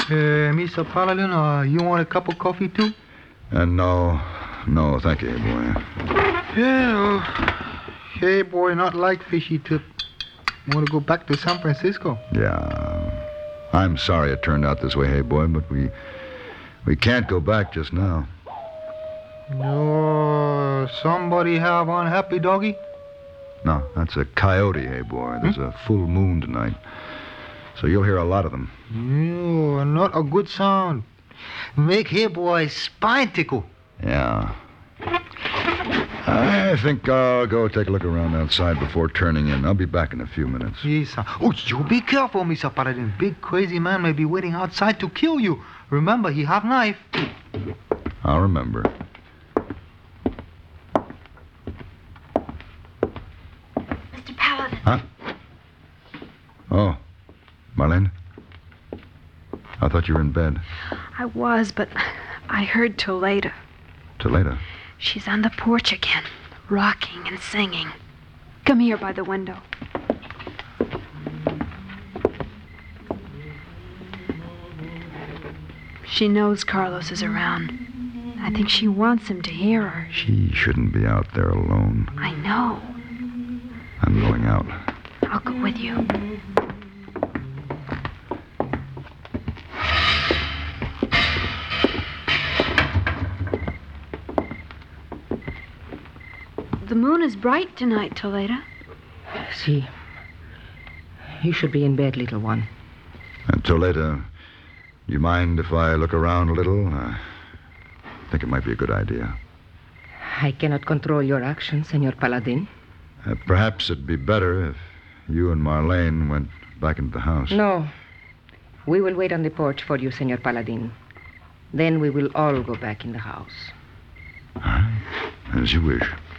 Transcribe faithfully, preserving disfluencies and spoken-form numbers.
Uh, Mister Paladin, uh, you want a cup of coffee too? Uh, no. No, thank you, hey boy. Yeah, uh, hey boy, not like fishy tip. Want to go back to San Francisco? Yeah. I'm sorry it turned out this way, hey boy, but we we can't go back just now. No, somebody have unhappy doggy? No, that's a coyote, hey boy. There's hmm? a full moon tonight. So you'll hear a lot of them. No, not a good sound. Make hey boy spine tickle. Yeah. I think I'll go take a look around outside before turning in. I'll be back in a few minutes. Yes, sir. Oh, you be careful, Mister Paladin. Big crazy man may be waiting outside to kill you. Remember, he have knife. I'll remember. Mister Paladin. Huh? Oh, Marlene? I thought you were in bed. I was, but I heard Toledo. Toledo? She's on the porch again, rocking and singing. Come here by the window. She knows Carlos is around. I think she wants him to hear her. She shouldn't be out there alone. I know. I'm going out. I'll go with you. The moon is bright tonight, Toledo. See, you should be in bed, little one. And Toledo, you mind if I look around a little? I think it might be a good idea. I cannot control your actions, Senor Paladin. Uh, perhaps it'd be better if you and Marlene went back into the house. No. We will wait on the porch for you, Senor Paladin. Then we will all go back in the house. All right. As you wish.